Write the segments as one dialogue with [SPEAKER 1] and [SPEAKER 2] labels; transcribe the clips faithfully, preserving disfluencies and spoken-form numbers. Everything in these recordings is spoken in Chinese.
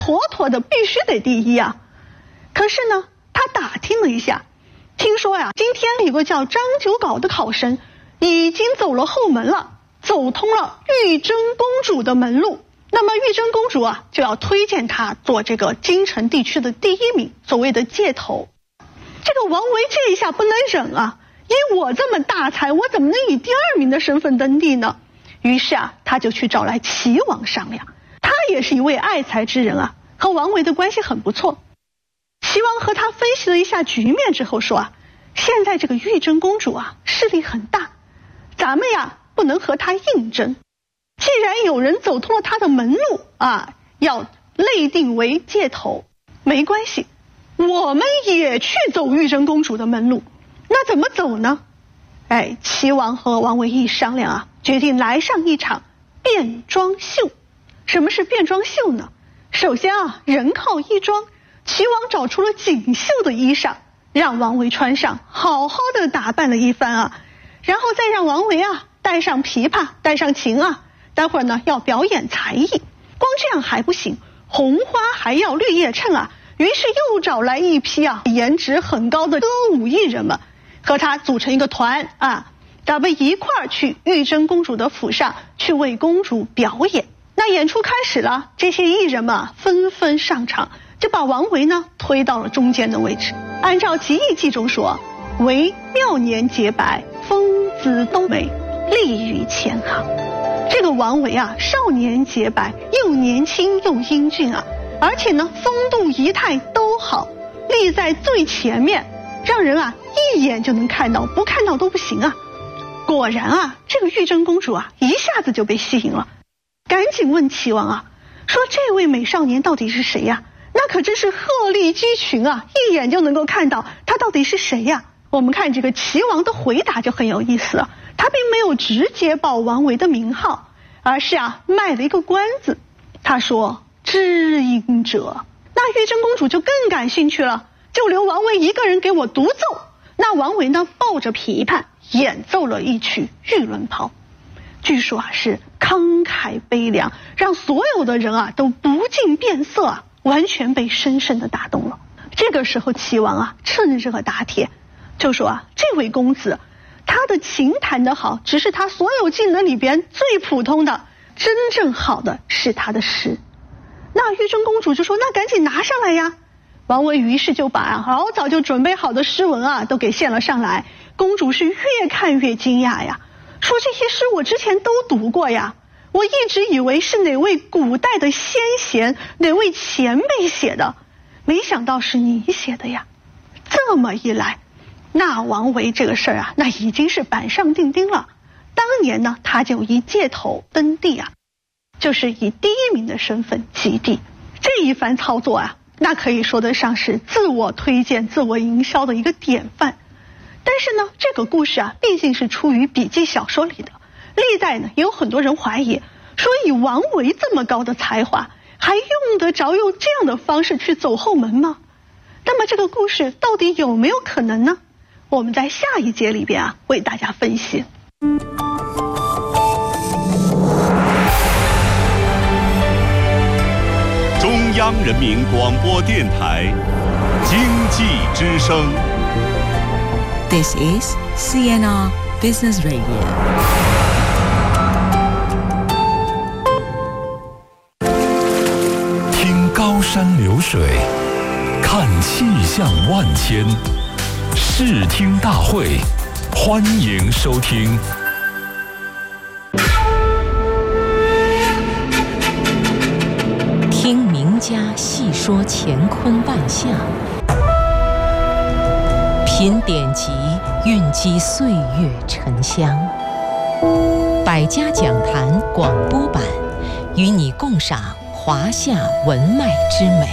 [SPEAKER 1] 妥妥的必须得第一啊。可是呢，他打听了一下，听说呀，今天有个叫张九镐的考生已经走了后门了，走通了玉真公主的门路。那么玉真公主啊，就要推荐他做这个京城地区的第一名，所谓的界头。这个王维这一下不能忍啊，以我这么大才，我怎么能以第二名的身份登第呢？于是啊，他就去找来齐王商量。他也是一位爱才之人啊，和王维的关系很不错。齐王和他分析了一下局面之后说啊，现在这个玉真公主啊势力很大，咱们呀不能和她硬争。既然有人走通了她的门路啊，要内定为界头，没关系，我们也去走玉真公主的门路。那怎么走呢？哎，齐王和王维一商量啊，决定来上一场变装秀。什么是变装秀呢？首先啊，人靠衣装，齐王找出了锦绣的衣裳，让王维穿上，好好的打扮了一番啊，然后再让王维啊带上琵琶，带上琴啊，待会儿呢要表演才艺。光这样还不行，红花还要绿叶衬啊。于是又找来一批啊颜值很高的歌舞艺人们，和他组成一个团啊，咱们一块儿去玉真公主的府上去为公主表演。那演出开始了，这些艺人们纷纷上场，就把王维呢推到了中间的位置。按照《集异记》中说，为妙年洁白，风姿都美，立于前行。这个王维啊，少年洁白，又年轻又英俊啊，而且呢风度仪态都好，立在最前面，让人啊一眼就能看到，不看到都不行啊。果然啊，这个玉真公主啊一下子就被吸引了，赶紧问齐王啊，说这位美少年到底是谁呀？那可真是鹤立鸡群啊，一眼就能够看到他到底是谁呀。我们看这个齐王的回答就很有意思了，他并没有直接报王维的名号，而是啊卖了一个关子。他说知音者。那玉真公主就更感兴趣了，就留王维一个人给我独奏。那王维呢抱着琵琶演奏了一曲《玉轮袍》，据说啊是慷慨悲凉，让所有的人啊都不禁变色啊，完全被深深的打动了。这个时候齐王啊趁热打铁，就说啊这位公子他的琴弹得好，只是他所有技能里边最普通的，真正好的是他的诗。那玉真公主就说那赶紧拿上来呀。王维于是就把好早就准备好的诗文啊都给献了上来。公主是越看越惊讶呀，说这些诗我之前都读过呀，我一直以为是哪位古代的先贤，哪位前辈写的，没想到是你写的呀。这么一来，那王维这个事儿啊，那已经是板上钉钉了。当年呢，他就以界头登第啊，就是以第一名的身份及第。这一番操作啊，那可以说得上是自我推荐、自我营销的一个典范。但是呢，这个故事啊，毕竟是出于笔记小说里的，历代呢也有很多人怀疑，说以王维这么高的才华，还用得着用这样的方式去走后门吗？那么这个故事到底有没有可能呢？我们在下一节里边啊，为大家分析。
[SPEAKER 2] 中央人民广播电台经济之声。
[SPEAKER 3] This is C N R Business Radio.
[SPEAKER 4] 听高山流水，看气象万千，视听大会，欢迎收听。
[SPEAKER 3] 听名家细说乾坤万象，品典籍，蕴积岁月沉香。百家讲坛广播版，与你共赏华夏文脉之美。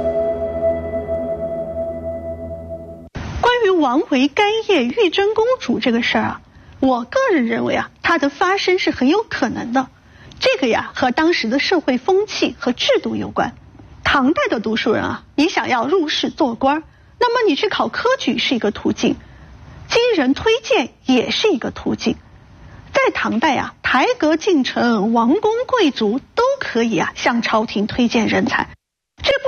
[SPEAKER 1] 关于王维干谒玉真公主这个事儿啊，我个人认为啊，它的发生是很有可能的。这个呀，和当时的社会风气和制度有关。唐代的读书人啊，你想要入仕做官，那么你去考科举是一个途径，经人推荐也是一个途径。在唐代啊，台阁近臣、王公贵族都可以啊向朝廷推荐人才，这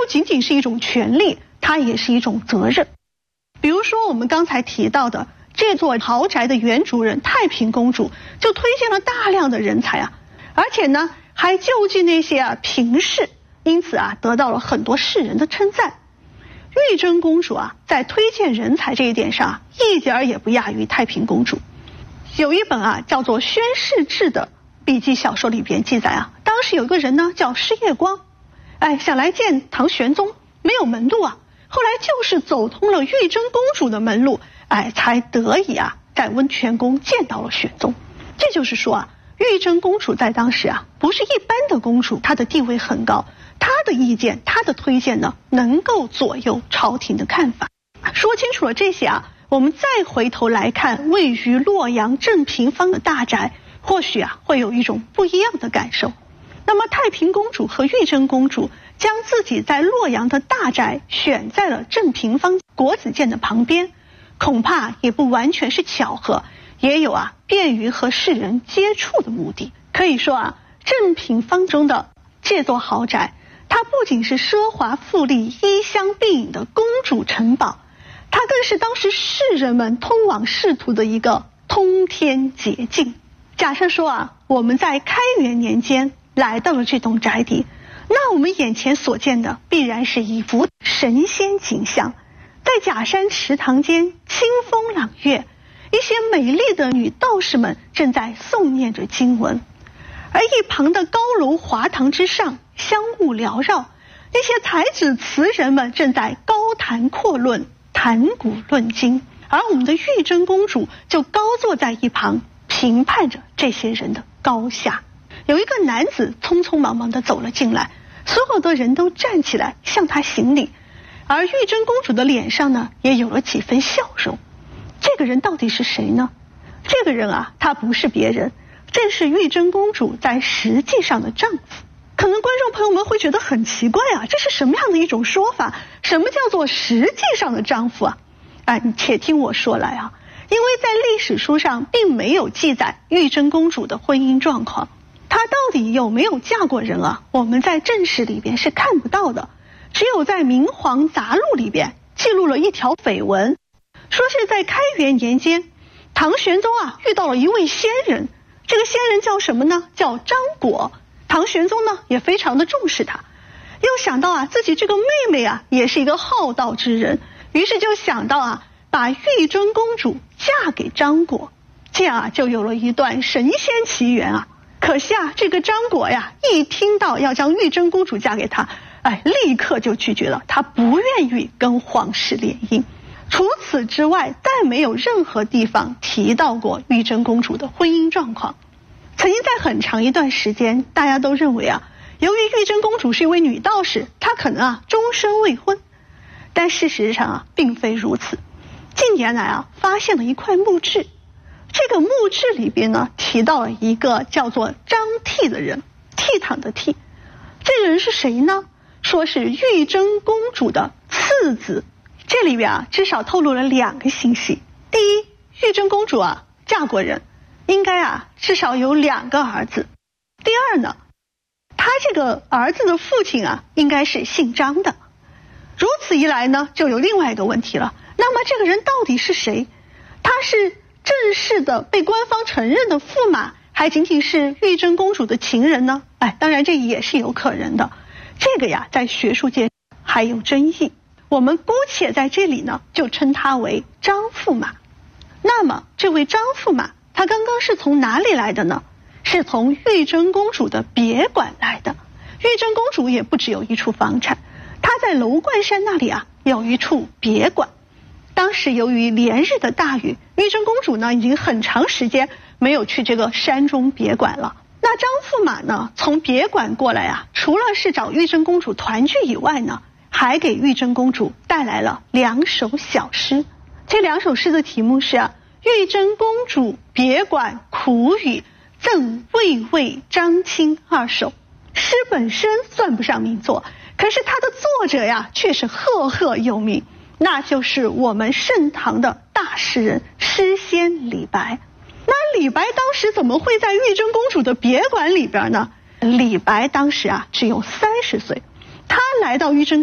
[SPEAKER 1] 不仅仅是一种权利，它也是一种责任。比如说我们刚才提到的这座豪宅的原主人太平公主，就推荐了大量的人才啊，而且呢还救济那些啊贫士，因此啊得到了很多世人的称赞。玉真公主啊在推荐人才这一点上啊，一点也不亚于太平公主。有一本啊叫做《宣誓志》的笔记小说里边记载啊，当时有个人呢叫施夜光，哎，想来见唐玄宗，没有门路啊，后来就是走通了玉真公主的门路，哎，才得以啊在温泉宫见到了玄宗。这就是说啊，玉真公主在当时啊不是一般的公主，她的地位很高，她的意见，她的推荐呢能够左右朝廷的看法。说清楚了这些啊，我们再回头来看位于洛阳正平坊的大宅，或许啊会有一种不一样的感受。那么太平公主和玉真公主将自己在洛阳的大宅选在了正平坊国子监的旁边，恐怕也不完全是巧合，也有啊便于和世人接触的目的。可以说啊，正平坊中的这座豪宅，它不仅是奢华富丽衣香鬓影的公主城堡，它更是当时世人们通往仕途的一个通天捷径。假设说啊，我们在开元年间来到了这栋宅邸，那我们眼前所见的必然是一幅神仙景象。在假山池塘间，清风朗月，一些美丽的女道士们正在诵念着经文，而一旁的高楼华堂之上，香雾缭绕，那些才子词人们正在高谈阔论，谈古论今，而我们的玉真公主就高坐在一旁，评判着这些人的高下。有一个男子匆匆忙忙地走了进来，所有的人都站起来向他行礼，而玉真公主的脸上呢也有了几分笑容。这个人到底是谁呢？这个人啊，他不是别人，正是玉真公主在实际上的丈夫。可能观众朋友们会觉得很奇怪啊，这是什么样的一种说法？什么叫做实际上的丈夫啊？哎，你且听我说来啊，因为在历史书上并没有记载玉真公主的婚姻状况，她到底有没有嫁过人啊？我们在正史里边是看不到的，只有在《明皇杂录》里边记录了一条绯闻，说是在开元年间，唐玄宗啊遇到了一位仙人，这个仙人叫什么呢？叫张果。唐玄宗呢也非常的重视他，又想到啊自己这个妹妹啊也是一个好道之人，于是就想到啊把玉真公主嫁给张果，这样啊就有了一段神仙奇缘啊。可惜啊这个张果呀一听到要将玉真公主嫁给他，哎，立刻就拒绝了，他不愿意跟皇室联姻。除此之外，再没有任何地方提到过玉真公主的婚姻状况。曾经在很长一段时间，大家都认为啊，由于玉真公主是一位女道士，她可能啊终身未婚。但事实上啊，并非如此。近年来啊，发现了一块墓志，这个墓志里边呢，提到了一个叫做张倜的人，倜傥的倜。这个人是谁呢？说是玉真公主的次子。这里边啊，至少透露了两个信息。第一，玉真公主啊嫁过人，应该啊至少有两个儿子。第二呢，他这个儿子的父亲啊应该是姓张的。如此一来呢，就有另外一个问题了，那么这个人到底是谁？他是正式的被官方承认的驸马，还仅仅是玉真公主的情人呢？哎，当然这也是有可能的，这个呀在学术界还有争议，我们姑且在这里呢就称他为张驸马。那么这位张驸马他刚刚是从哪里来的呢？是从玉真公主的别馆来的。玉真公主也不只有一处房产，她在楼冠山那里啊有一处别馆。当时由于连日的大雨，玉真公主呢已经很长时间没有去这个山中别馆了。那张驸马呢从别馆过来啊，除了是找玉真公主团聚以外呢，还给玉真公主带来了两首小诗。这两首诗的题目是啊，玉真公主别馆苦雨，赠魏魏张卿二首。诗本身算不上名作，可是它的作者呀却是赫赫有名，那就是我们盛唐的大诗人诗仙李白。那李白当时怎么会在玉真公主的别馆里边呢？李白当时啊只有三十岁，他来到玉真